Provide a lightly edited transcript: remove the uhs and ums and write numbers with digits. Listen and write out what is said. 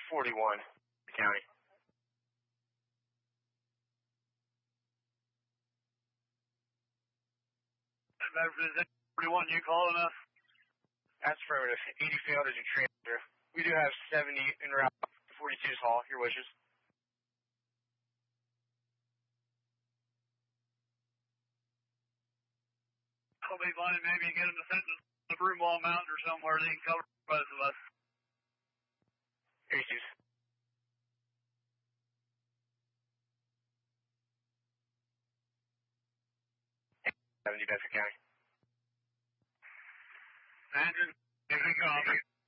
41, county. Is that 41 you calling us? That's affirmative. 80 failed as your transfer. We do have 70 en route. 42's Hall. Your wishes. I'll be fine. Maybe get them to send us to Broomwall Mountain or somewhere they can cover both of us. Here you choose. Bedford County. Andrew, if you copy.